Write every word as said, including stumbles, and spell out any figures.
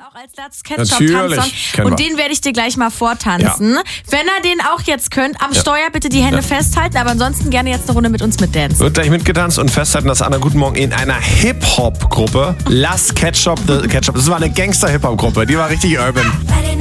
auch als Latz Ketchup-Tanzsong. Und den werde ich dir gleich mal vortanzen. Ja. Wenn ihr den auch jetzt könnt, am ja. Steuer bitte die Hände ja. festhalten, aber ansonsten gerne jetzt eine Runde mit uns mitdancen. Wird gleich mitgetanzt und festhalten, dass Anna Guten Morgen in einer Hip-Hop-Gruppe, Lass Ketchup, the Ketchup, das war eine Gangster-Hip-Hop-Gruppe, die war richtig urban.